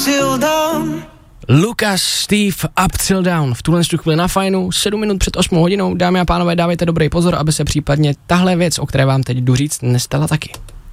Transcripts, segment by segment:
till dawn. Lukas, Steve, Up Till Down. V tuhle chvíli na Fajnu, 7 minut před 8 hodinou. Dámy a pánové, dávejte dobrý pozor, aby se případně tahle věc, o které vám teď jdu říct, nestala taky.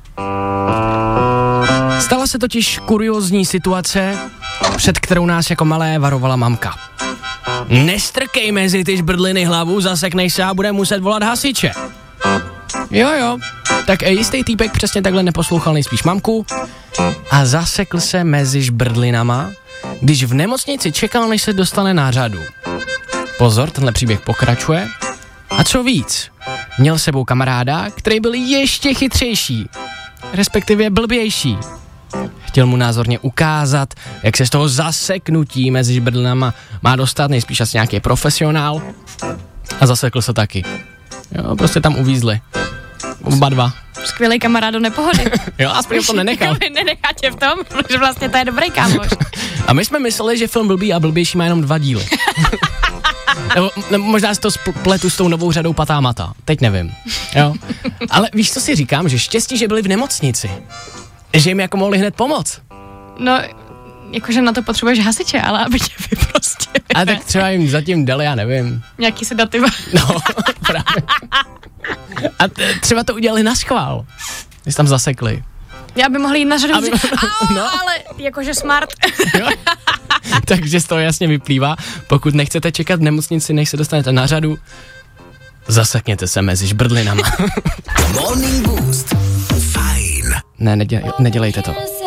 Stala se totiž kuriózní situace, před kterou nás jako malé varovala mamka. Nestrkej mezi ty žbrdliny hlavu, zaseknej se a bude muset volat hasiče. Jo, tak jistý týpek přesně takhle neposlouchal nejspíš mamku a zasekl se mezi žbrdlinama, když v nemocnici čekal, než se dostane na řadu. Pozor, tenhle příběh pokračuje. A co víc, měl s sebou kamaráda, který byl ještě chytřejší, respektive blbější. Chtěl mu názorně ukázat, jak se z toho zaseknutí mezi žbrdlinama má dostat, nejspíš asi nějaký profesionál. A zasekl se taky. Jo, prostě tam uvízli. Oba dva. Skvělý kamarád do nepohody. Jo, aspoň to nenechal. Nenechá tě v tom, protože vlastně to je dobrý kámoš. A my jsme mysleli, že film Blbý a blbější má jenom 2 díly. nebo možná si to spletu s tou novou řadou Patá Mata. Teď nevím. Jo. Ale víš, co si říkám? Že štěstí, že byli v nemocnici. Že jim jako mohli hned pomoct. No, jakože na to potřebuješ hasiče, ale aby tě vyprostili. A tak třeba jim zatím dali, já nevím. Nějaký sedativa. No, právě. A třeba to udělali naschvál. Když tam zasekli. Já by mohli jít na řadu říct, no. ale jakože smart. Takže z toho jasně vyplývá, pokud nechcete čekat v nemocnici, než se dostanete na řadu, zasekněte se mezi žbrdlinama. Morning Boost. Fajn. Ne, nedělejte to.